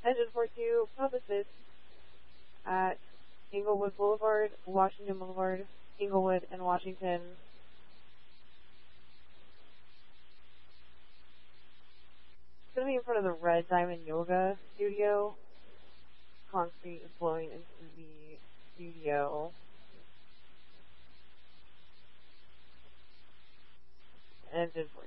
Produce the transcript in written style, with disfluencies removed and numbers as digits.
Engine 42, publicist at Inglewood Boulevard, Washington Boulevard, Inglewood, and Washington. It's going to be in front of the Red Diamond Yoga Studio. Concrete is blowing into the studio. Engine 42.